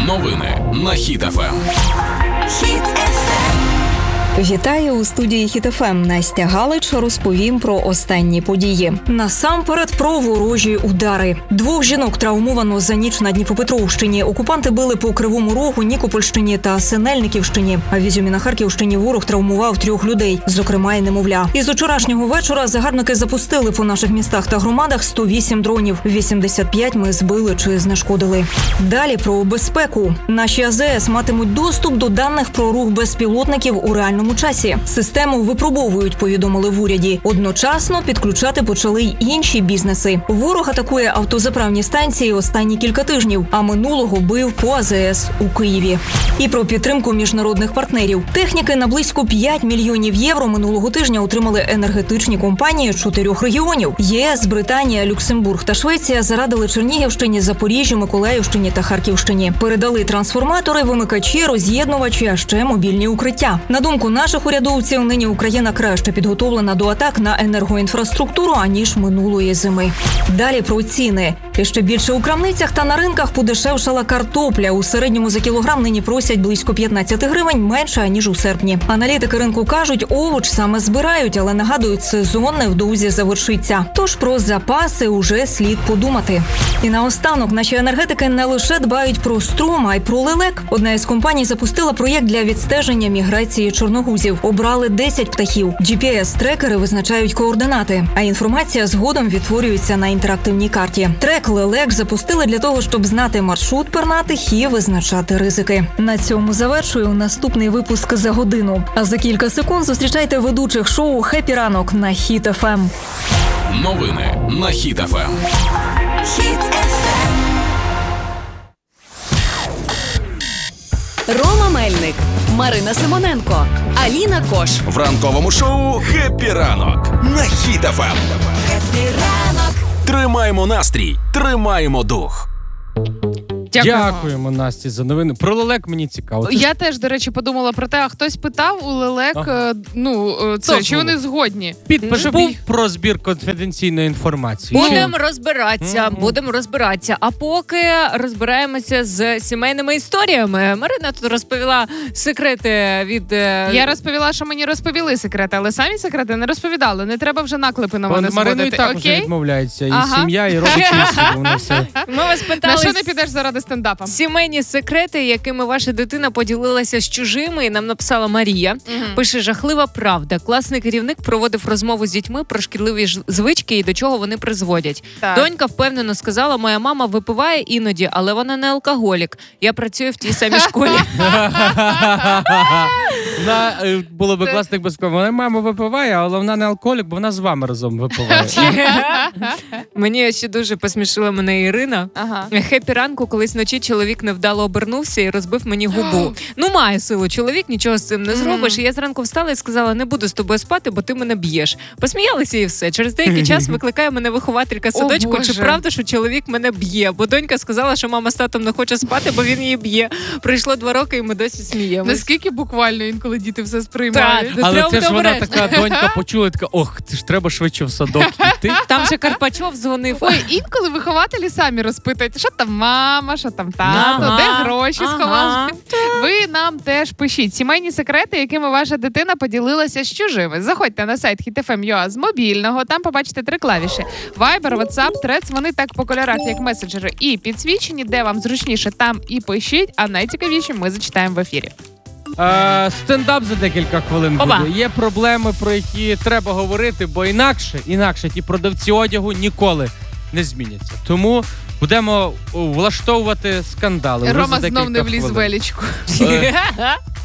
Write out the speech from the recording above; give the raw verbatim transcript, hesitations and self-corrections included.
Новини на Хіт еф ем. Хіт еф ем. Вітаю у студії Хіт еф ем. Настя Галич розповім про останні події. Насамперед про ворожі удари. Двох жінок травмовано за ніч на Дніпропетровщині. Окупанти били по Кривому Рогу, Нікопольщині та Синельниківщині. А в Ізюмі на Харківщині ворог травмував трьох людей, зокрема й немовля. Із учорашнього вечора загарбники запустили по наших містах та громадах сто вісім дронів. вісімдесят п'ять ми збили чи знешкодили. Далі про безпеку. Наші а зет ес матимуть доступ до даних про рух безпілотників у реальному часі. Систему випробовують, повідомили в уряді. Одночасно підключати почали й інші бізнеси. Ворог атакує автозаправні станції останні кілька тижнів, а минулого бив по а зет ес у Києві. І про підтримку міжнародних партнерів. Техніки на близько п'ять мільйонів євро минулого тижня отримали енергетичні компанії чотирьох регіонів. ЄС, Британія, Люксембург та Швеція зарадили Чернігівщині, Запоріжжю, Миколаївщині та Харківщині. Передали трансформатори, вимикачі, роз'єднувачі, а ще мобільні укриття. На думку наших урядовців, нині Україна краще підготовлена до атак на енергоінфраструктуру, аніж минулої зими. Далі про ціни. І ще більше у крамницях та на ринках подешевшала картопля. У середньому за кілограм нині просять близько п'ятнадцять гривень, менше, аніж у серпні. Аналітики ринку кажуть, овоч саме збирають, але нагадують, сезон невдовзі завершиться. Тож про запаси уже слід подумати. І наостанок, наші енергетики не лише дбають про струм, а й про лелек. Одна із компаній запустила проєкт для відстеження міграції чорногузів. Обрали десять птахів. джі пі ес-трекери визначають координати, а інформація згодом відтворюється на інтерактивній карті. Трек лелек запустили для того, щоб знати маршрут пернатих і визначати ризики. На цьому завершую наступний випуск за годину. А за кілька секунд зустрічайте ведучих шоу «Хеппі ранок» на Хіт еф ем. Новини на Хіт еф ем. Хіт еф ем. Рома Мельник, Марина Симоненко, Аліна Кош. В ранковому шоу «Хеппі ранок» на Хіт еф ем. Хеппі ранок. Тримаємо настрій, тримаємо дух. Дякуємо. Дякуємо, Насті, за новини. Про лелек мені цікаво. Я теж, до речі, подумала про те, а хтось питав у лелек, Ага. ну, це, Хто чи вони знову? згодні? Підпис Щоб був їх- про збір конфіденційної інформації. Будемо розбиратися, Мгм. будемо розбиратися. А поки розбираємося з сімейними історіями. Марина тут розповіла секрети від... е, Я розповіла, що мені розповіли секрети, але самі секрети не розповідали. Не треба вже наклепи на Вон мене Марина і зводити, так вже окей? відмовляється. І Ага. сім'я, і родичі, і всі, воно все. Ми вас На питали що не підеш заради стендапа? сімейні секрети, якими ваша дитина поділилася з чужими, і нам написала Марія. Мгм. Пише: жахлива правда. Класний керівник проводив розмову з дітьми про шкідливі ж- звички і до чого вони призводять. Так. Донька впевнено сказала: моя мама випиває іноді, але вона не алкоголік. Я працюю в тій самій школі. Вона, е, було би класно, якби сказала, вона мама випиває, але вона не алкоголік, бо вона з вами разом випиває. Мені ще дуже посмішила мене Ірина. Ага. Хеппі ранку, колись вночі чоловік невдало обернувся і розбив мені губу. Ну, має силу чоловік, нічого з цим не зробиш. І я зранку встала і сказала: не буду з тобою спати, бо ти мене б'єш. Посміялися і все. Через деякий час викликає мене вихователька садочку, чи Боже. правда, що чоловік мене б'є. Бо донька сказала, що мама з татом не хоче спати, бо він її б'є. Пройшло два роки, і ми досі сміємось. Наскільки буквально інколи діти все сприймають. Так. Але Треба це ж вона добре. така донька почула, така, ох, ти ж треба швидше в садок йти. Там же Карпачов дзвонив. Ой, інколи вихователі самі розпитують, що там мама, що там тато, Ага. де гроші Ага. сховали. Ви нам теж пишіть сімейні секрети, якими ваша дитина поділилася з чужими. Заходьте на сайт хіт еф ем точка ю а з мобільного, там побачите три клавіші: Viber, WhatsApp, Threads. Вони так по кольорах, як меседжери, і підсвічені, де вам зручніше, там і пишіть, а найцікавіші ми зачитаємо в ефірі. Е, стендап за декілька хвилин Опа. буде. Є проблеми, про які треба говорити, бо інакше, інакше ті продавці одягу ніколи не зміняться. Тому будемо о, влаштовувати скандали. вже Рома за знов не декілька вліз в хвилин. велічку. Е,